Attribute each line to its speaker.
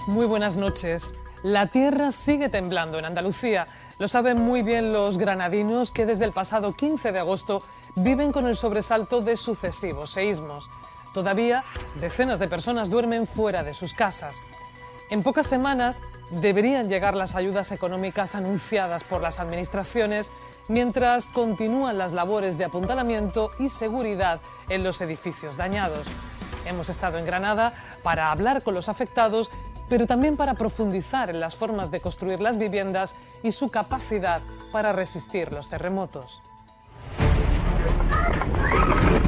Speaker 1: Muy buenas noches. La tierra sigue temblando en Andalucía. Lo saben muy bien los granadinos que desde el pasado 15 de agosto viven con el sobresalto de sucesivos seísmos. Todavía decenas de personas duermen fuera de sus casas. En pocas semanas deberían llegar las ayudas económicas anunciadas por las administraciones mientras continúan las labores de apuntalamiento y seguridad en los edificios dañados. Hemos estado en Granada para hablar con los afectados, pero también para profundizar en las formas de construir las viviendas y su capacidad para resistir los terremotos.